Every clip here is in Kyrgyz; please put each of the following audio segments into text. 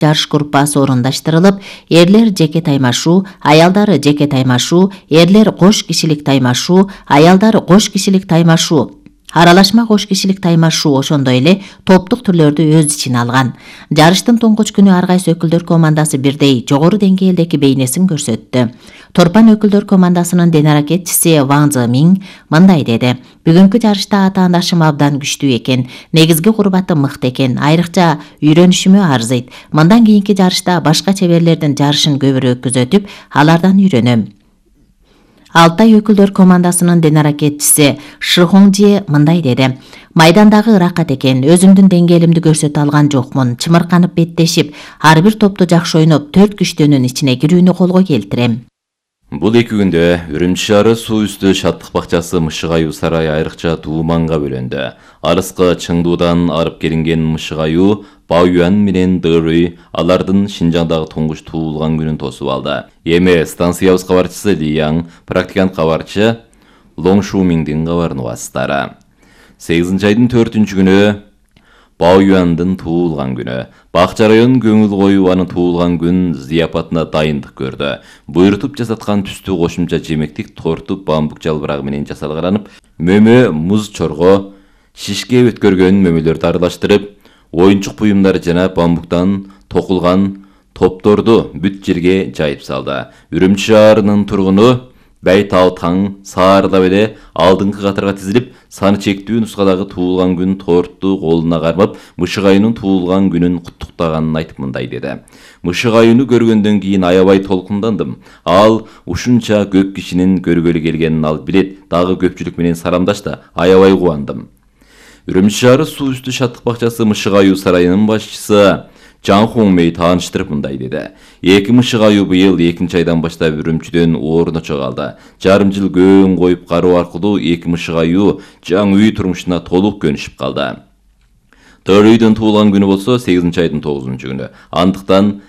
жарыш группасы орундаштырылып, эрлер жеке таймашуу, аялдар жеке таймашуу, эрлер кош кишилик таймашуу, аялдар кош кишилик таймашуу, аралашма кош кишилик таймашуу, ошондой эле топтук түрлөрдү өз ичине алган. Жарыштын туңгуч күнү ар кайсы өкүлдөр командасы бирдей жогору деңгээлдеги бейнесин көрсөттү. Торпан өкүлдөр командасынын ден аракетчиси Ван Зэминг мындай деди: "Бүгүнкү жарышта атаандашым абдан күчтүү экен, негизги курбатым мыкты экен, айрыкча үйрөнүшүмө арзыйт. Мындан кийинки жарышта башка чеберлердин жарышын көбүрөөк күзөтүп, алардан үйрөнөм." Алтай өкүлдөр командасынын ден аракетчиси Шихонжи мындай деди: "Майдандагы ыракат экен, өзүмдүн деңгээлимди көрсөтө алган жокмун. Чымырканып беттешип, ар бир топту жакшы ойноп, 4 күчтөөнүн ичине кирүүнү колго келтирем." Бул 2 күндө Үрүмчү шаары суу үстү шаттык бакчасы Мышык аюу сарайы айрыкча тууманга бөлөндү. Арыскы Чыңдуудан алып келинген Мышык аюу Баоюан менен Дырый алардын Шинжаңдагы туңгуч туулган күнүн тосуп алды. Эми станциябыз кабарчысы Ли Яң, практикант кабарчы Лоң Шумиңдин кабарын угасыздар. 8 айдын 4 күнү Баоюандын туулган күнү. Бакча районунун көңүл коюп анын туулган күн зыяпатына дайындык көрдү. Буйрутуп жасаткан түстүү кошумча жемектик торту бамбук жалбырагы менен жасалганып, мөмө, муз чорго, шишке өткөргөн мөмөлөрдү аралаштырып, оюнчук буюмдар жана бамбуктан токулган топторду бүт жерге жайып салды. Үрүмчү шаарынын тургуну Байтал таң саардап эле алдыңкы катарга тизилип, саны чектүү нускадагы туулган күн торту колуна кармап, Мышык аюунун туулган күнүн куттуктаганын айтып мындай деди: "Мышык аюуну көргөндөн кийин аябай толкундандым. Ал ушунча көп кишинин көргөлү келгенин ал билет, дагы көпчүлүк менен сарамдашты, аябай кубандым." Үрүмчү шаары суу үстү шаттык бакчасы Мышык аюу сарайынын башчысы Жан Хоңмей тааныштырып мындай деди: "Эки Мышык аюу быйыл 2 айдан баштап Үрүмчүдөн ордуна чыгалды. Жарым жыл көөң коюп кароо аркылуу эки Мышык аюу жаңы үй турмушуна толук көнүшүп калды. Дөрүйдүн туулган күнү болсо 8 айдын 9 күнү. Андыктан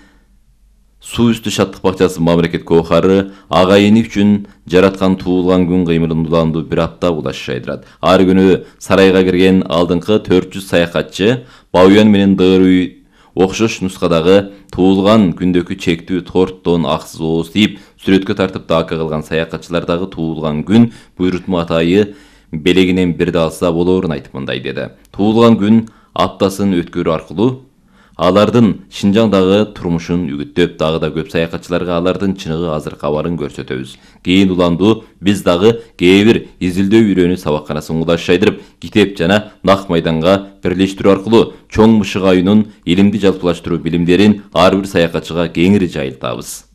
суу үстү шаттык бакчасы мамлекет коохары агайыны үчүн жараткан туулган күн кыймылын уландуу 1 апта булаш айдырат. Ар күнү сарайга кирген алдыңкы 400 саякатчы Баоюан менен Дырый окшош нускадагы туулган күндөгү чектүү торттон аксыз ооз тийип, сүрөткө тартып дака кылган саякатчылардагы туулган күн буйрутма атайы белегинен бирди алса болоорун айтып мындай деди: "Туулган күн аптасын өткөрүү аркылуу алардын Шинжаңдагы турмушун үгүттөп, дагы да көп саякатчыларга алардын чыныгы азыр кабарын көрсөтөбүз. Кийин уландуу биз дагы кээ бир изилдөө үйрөнүү сабакканасын улаш айдырып, китеп жана нак майданга бирлештирүү аркылуу чоң Мышык аюунун илимди жалпылаштыруу билимдерин ар бир саякатчыга кеңири жайылтабыз."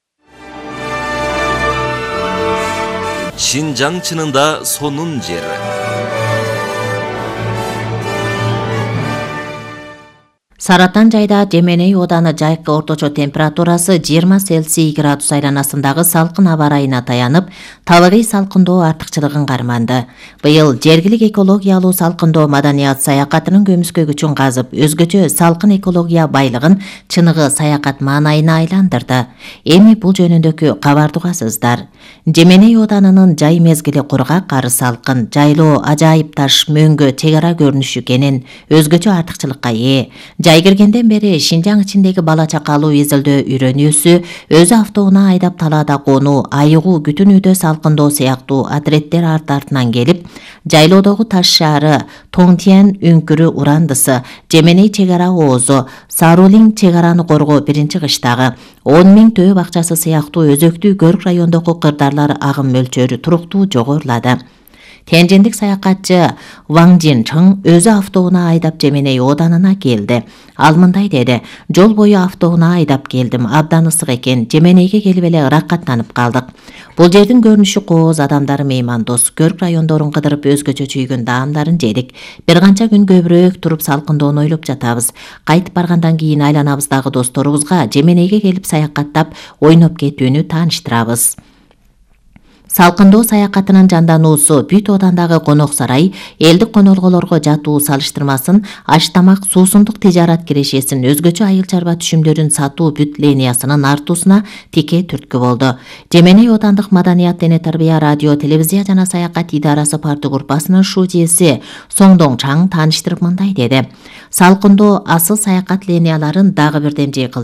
Шинжаң чынында сонун жер. Саратан жайда Жеменей ооданы жайкы орточо температурасы 20 Цельсий градус айланасындагы салкын аба ырайына таянып, табигый салкындоо артыкчылыгын карманды. Быйыл жергилик экологиялуу салкындоо маданият саякатынын көмүскө күчүн казып, өзгөчө салкын экология байлыгын чыныгы саякат маанайына айландырды. Эми бул жөнүндөгү кабарды угасыздар. Жеменей оодарынын жай мезгили кургак, ары салкын, жайлоо ажайып таш, мөңгө, чек ара көрүнүшү кенен, өзгөчө артыкчылыкка ээ. Жай киргенден бери Шинжаң ичиндеги бала чакалуу изилдөө үйрөнүүсү, өзү автоунаа айдап талаада конуу, айыгуу, күтүнүүдө салкындоо сыяктуу атреттер артынан келип, жайлоодогу Таш шаары, Тоңтиян үңкүрү урандысы, Жеменей чек ара оозу, Сарулиң чек араны коргоо 1-кыштагы, 10 миң төө бакчасы сыяктуу өзөктүү көрк райондогу кырдаарлар агым мөлчөрү туруктуу жогорулады. Тяньжиндик саякатчы Ван Жинчың өзү автоунаа айдап Жеменей оодарына келди. Ал мындай деди: "Жол бою автоунаа айдап келдим, абдан ысык экен. Жеменейге келип эле ыракаттанып калдык. Бул жердин көрүнүшү кооз, адамдары меймандос, көрк райондорун кыдырып өзгөчө чүйгөн даамдарын жедик. Бир канча күн көбүрөөк туруп салкындоону ойлоп жатабыз. Кайтып баргандан кийин айланабыздагы досторубузга Жеменейге келип саякаттап, ойноп кетүүнү тааныштырабыз." Салкындоо саякатынын жандануусу бүт оодандагы конок сарай, элдик конолголорго жатуу салыштырмасын, аш тамак, суусундук тижарат кирешесин, өзгөчө айыл чарба түшүмдөрүн сатуу бүт линиясынын артуусуна тике түрткү болду. Жеменей оодандык маданият, дене тарбия, радио, телевизия жана саякат идарасы парты группасынын шужиеси Соңдоң Чаң тааныштырып мындай деди: "Салкындоо асыл саякат линияларын дагы бирден жыйкылды.